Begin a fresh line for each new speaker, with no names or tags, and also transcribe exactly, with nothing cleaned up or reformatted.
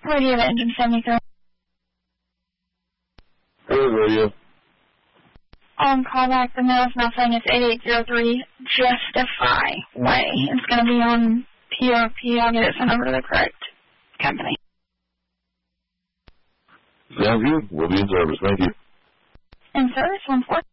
Radio to Engine seventy-three.
Hey, Radio.
On callback, the mail is now saying it's eighty-eight oh three Justify Way. It's going to be on P R P. I'll get it sent over to the correct company.
Sounds good. We'll be in service. Thank you.
In service, one four.